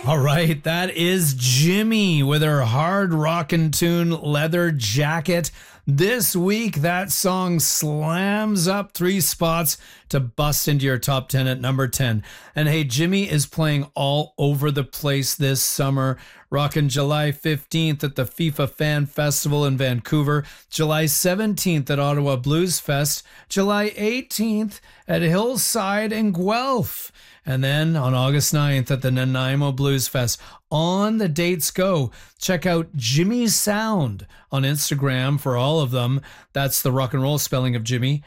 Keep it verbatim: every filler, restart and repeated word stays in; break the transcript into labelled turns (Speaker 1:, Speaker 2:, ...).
Speaker 1: All right, that is Jimmy with her hard rockin' tune Leather Jacket. This week, that song slams up three spots to bust into your top ten at number ten. And hey, Jimmy is playing all over the place this summer. Rockin' July fifteenth at the FIFA Fan Festival in Vancouver, July seventeenth at Ottawa Blues Fest, July eighteenth at Hillside in Guelph, and then on August ninth at the Nanaimo Blues Fest. On the dates go. Check out Jimmy Sound on Instagram for all of them. That's the rock and roll spelling of Jimmy,